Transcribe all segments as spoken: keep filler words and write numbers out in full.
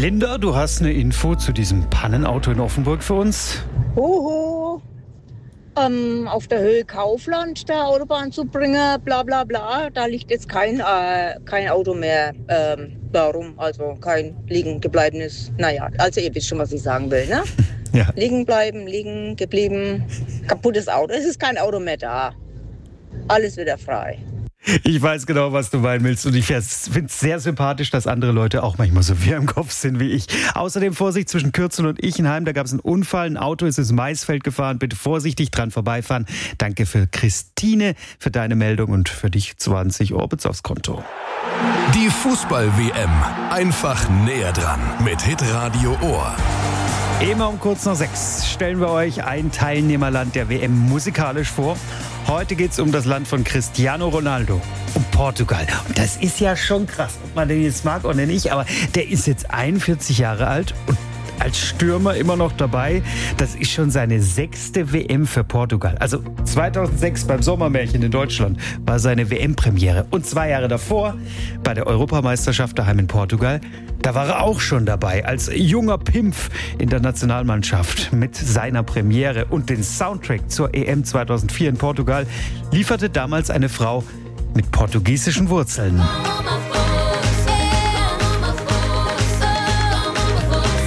Linda, du hast eine Info zu diesem Pannenauto in Offenburg für uns? Hoho, ähm, auf der Höhe Kaufland der Autobahn zu bringen, bla bla bla. Da liegt jetzt kein, äh, kein Auto mehr ähm, darum, also kein liegen gebleibenes. Naja, also ihr wisst schon, was ich sagen will, ne? Ja. Liegen bleiben, liegen geblieben, kaputtes Auto. Es ist kein Auto mehr da. Alles wieder frei. Ich weiß genau, was du meinen willst und ich finde es sehr sympathisch, dass andere Leute auch manchmal so wie im Kopf sind wie ich. Außerdem Vorsicht zwischen Kürzel und Ichenheim, da gab es einen Unfall, ein Auto ist ins Maisfeld gefahren, bitte vorsichtig dran vorbeifahren. Danke für Christine, für deine Meldung und für dich zwanzig Orbits aufs Konto. Die Fußball-W M, einfach näher dran mit Hitradio Ohr. Immer um kurz nach sechs stellen wir euch ein Teilnehmerland der W M musikalisch vor. Heute geht es um das Land von Cristiano Ronaldo, um Portugal. Und das ist ja schon krass, ob man den jetzt mag oder nicht, aber der ist jetzt einundvierzig Jahre alt und als Stürmer immer noch dabei. Das ist schon seine sechste W M für Portugal. Also zweitausendsechs beim Sommermärchen in Deutschland war seine W M-Premiere. Und zwei Jahre davor bei der Europameisterschaft daheim in Portugal, da war er auch schon dabei als junger Pimpf in der Nationalmannschaft mit seiner Premiere. Und den Soundtrack zur E M zweitausendvier in Portugal lieferte damals eine Frau mit portugiesischen Wurzeln.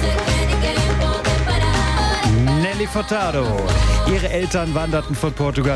Nelly Furtado. Ihre Eltern wanderten von Portugal